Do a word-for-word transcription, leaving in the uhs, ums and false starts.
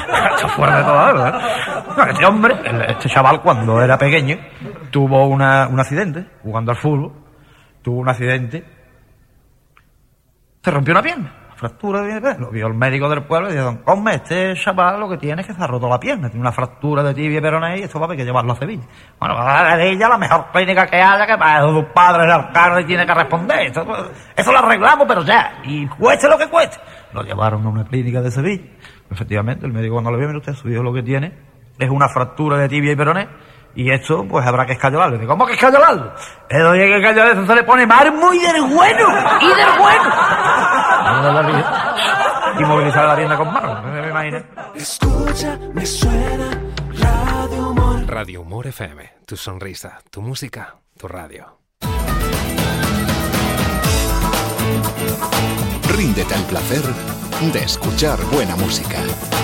Esto fuera de todo, ¿eh? No, este hombre, este chaval, cuando era pequeño, tuvo una, un accidente jugando al fútbol. Tuvo un accidente. Se rompió una pierna. Fractura de pierna. Lo vio el médico del pueblo y dijo: don Cosme, este chaval lo que tiene es que se ha roto la pierna. Tiene una fractura de tibia y peroné y esto va a haber que llevarlo a Sevilla. Bueno, va a de ella la mejor clínica que haya, que para sus padres el alcalde tiene que responder. Esto, eso lo arreglamos, pero ya. Y cueste lo que cueste. Lo llevaron a una clínica de Sevilla. Efectivamente, el médico cuando lo vio, mire usted, su hijo lo que tiene es una fractura de tibia y peroné. Y esto, pues habrá que escayolarlo. Digo, ¿cómo que escayolarlo? Eso hay que escayolar, eso se le pone marmo y del bueno. Y del bueno. Y movilizar la tienda con marmo, me imagino. Escucha, me suena Radio Humor. Radio Humor F M. Tu sonrisa, tu música, tu radio. Ríndete al placer de escuchar buena música.